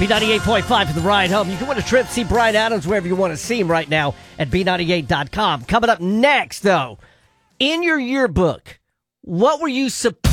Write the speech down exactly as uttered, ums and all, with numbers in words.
B ninety-eight point five for the ride home. You can win a trip, see Bryan Adams wherever you want to see him right now at B ninety-eight dot com. Coming up next, though, in your yearbook, what were you supposed